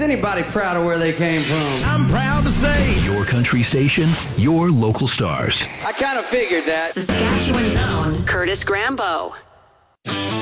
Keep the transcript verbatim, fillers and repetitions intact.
Is anybody proud of where they came from? I'm proud to say, your country station, your local stars. I kind of figured that. Saskatchewan's own Curtis Grambo.